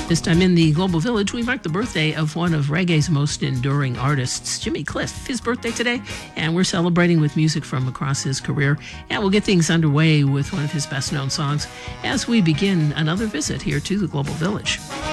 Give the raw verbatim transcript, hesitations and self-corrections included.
This time in the Global Village, we mark the birthday of one of reggae's most enduring artists, Jimmy Cliff. His birthday today, and we're celebrating with music from across his career. And we'll get things underway with one of his best-known songs as we begin another visit here to the Global Village.